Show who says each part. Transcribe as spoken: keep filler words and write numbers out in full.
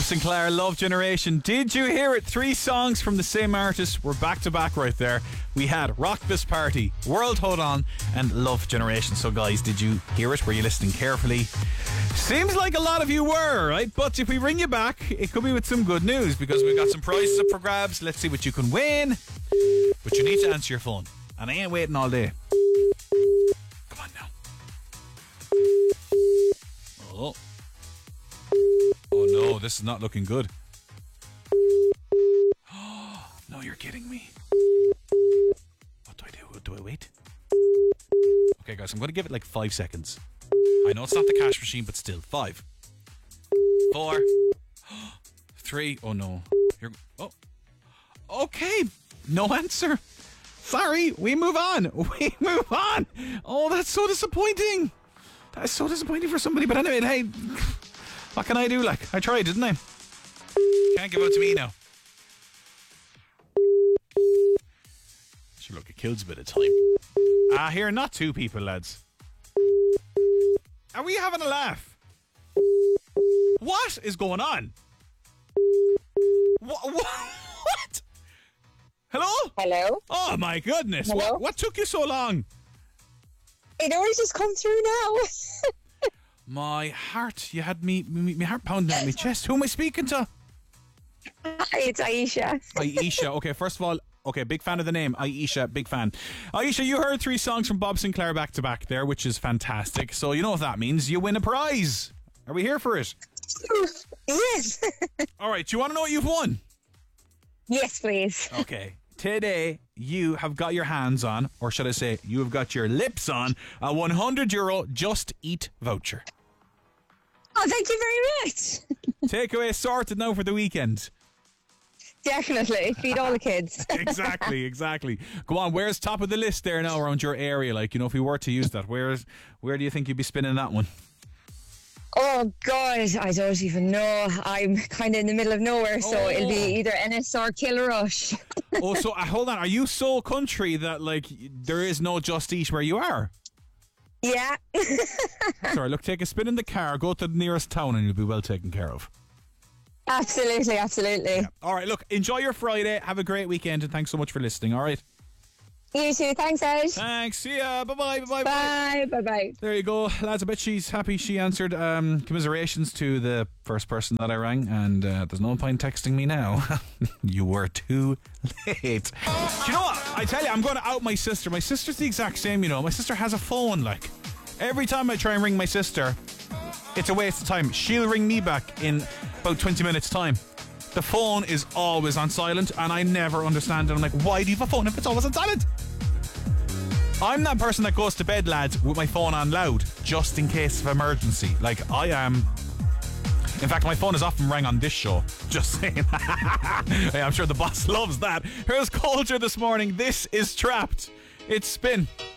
Speaker 1: Sinclair, Love Generation. Did you hear it? Three songs from the same artist were back to back right there. We had Rock This Party, World Hold On, and Love Generation. So guys, did you hear it? Were you listening carefully? Seems like a lot of you were, right? But if we bring you back, it could be with some good news, because we've got some prizes up for grabs. Let's see what you can win. But you need to answer your phone, and I ain't waiting all day. Come on now. Oh. Oh no, this is not looking good. Oh, no, you're kidding me. What do I do? Do I wait? Okay, guys, I'm going to give it like five seconds. I know it's not the cash machine, but still. Five. Four. Three. Oh no. You're, oh. Okay. No answer. Sorry. We move on. We move on. Oh, that's so disappointing. That's so disappointing for somebody. But anyway, hey, what can I do? Like, I tried, didn't I? Can't give it to me now. Sure, look, it kills a bit of time. Ah, here, not two people, lads. Are we having a laugh? What is going on? What? What? Hello?
Speaker 2: Hello?
Speaker 1: Oh my goodness.
Speaker 2: Hello?
Speaker 1: What, what took you so long?
Speaker 2: It only just come through now.
Speaker 1: My heart. You had me, me, me heart pounding at my chest. Who am I speaking to?
Speaker 2: Hi, it's Aisha.
Speaker 1: Aisha. Okay, first of all, okay, big fan of the name. Aisha, big fan. Aisha, you heard three songs from Bob Sinclair back to back there, which is fantastic. So you know what that means. You win a prize. Are we here for it?
Speaker 2: Yes.
Speaker 1: All right, do you want to know what you've won?
Speaker 2: Yes, please.
Speaker 1: Okay. Today, you have got your hands on, or should I say, you have got your lips on, a one hundred euro Just Eat voucher.
Speaker 2: Oh, thank you very much.
Speaker 1: Takeaway sorted now for the weekend.
Speaker 2: Definitely. Feed all the kids.
Speaker 1: Exactly, exactly. Go on, where's top of the list there now around your area? Like, you know, if we were to use that, where's, where do you think you'd be spinning that one?
Speaker 2: Oh, God, I don't even know. I'm kind of in the middle of nowhere, so
Speaker 1: Oh.
Speaker 2: it'll be either Ennis or Kilrush.
Speaker 1: Oh, so uh, hold on. Are you so country that, like, there is no Just Eat where you are?
Speaker 2: Yeah.
Speaker 1: Sorry, look, take a spin in the car, go to the nearest town, and you'll be well taken care of.
Speaker 2: Absolutely, absolutely.
Speaker 1: Yeah. All right, look, enjoy your Friday. Have a great weekend, and thanks so much for listening, all right?
Speaker 2: You too. Thanks, Ed.
Speaker 1: Thanks. See ya. Bye-bye. Bye-bye.
Speaker 2: Bye. Bye-bye.
Speaker 1: There you go, lads. I bet she's happy she answered. Um, commiserations to the first person that I rang, and uh, there's no point texting me now. You were too late. Do you know what? I tell you, I'm going to out my sister. My sister's the exact same, you know. My sister has a phone, like. Every time I try and ring my sister, it's a waste of time. She'll ring me back in about twenty minutes' time. The phone is always on silent, and I never understand it. I'm like, why do you have a phone if it's always on silent? I'm that person that goes to bed, lads, with my phone on loud, just in case of emergency. Like, I am... In fact, my phone is often rang on this show. Just saying. Hey, I'm sure the boss loves that. Here's Culture this morning. This is Trapped. It's Spin.